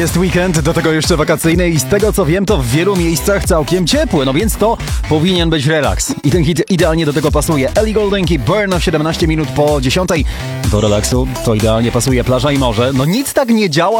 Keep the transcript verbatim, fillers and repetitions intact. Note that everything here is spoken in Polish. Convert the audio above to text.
Jest weekend, do tego jeszcze wakacyjny i z tego co wiem, to w wielu miejscach całkiem ciepły, no więc to powinien być relaks. I ten hit idealnie do tego pasuje. Ellie Goulding i Burn siedemnaście minut po dziesiątej. Do relaksu to idealnie pasuje plaża i morze. No nic tak nie działa